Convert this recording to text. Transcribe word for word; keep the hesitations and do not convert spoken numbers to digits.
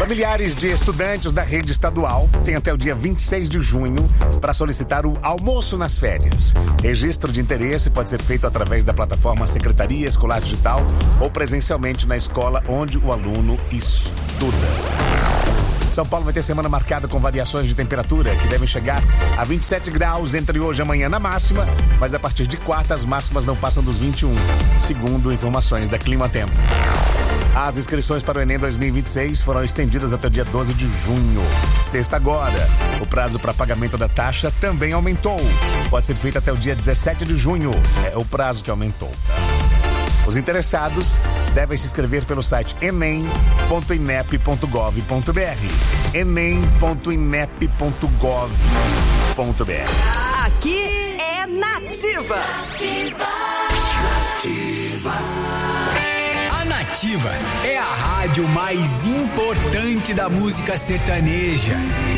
Familiares de estudantes da rede estadual têm até o dia vinte e seis de junho para solicitar o almoço nas férias. Registro de interesse pode ser feito através da plataforma Secretaria Escolar Digital ou presencialmente na escola onde o aluno estuda. São Paulo vai ter semana marcada com variações de temperatura que devem chegar a vinte e sete graus entre hoje e amanhã na máxima, mas a partir de quarta as máximas não passam dos vinte e um, segundo informações da Clima Tempo. As inscrições para o Enem dois mil e vinte e seis foram estendidas até o dia doze de junho. Sexta agora. O prazo para pagamento da taxa também aumentou. Pode ser feito até o dia dezessete de junho. É o prazo que aumentou, tá? Os interessados devem se inscrever pelo site enem ponto inep ponto gov ponto br. enem ponto inep ponto gov ponto br. Aqui é Nativa. Nativa. Nativa. A Nativa é a rádio mais importante da música sertaneja.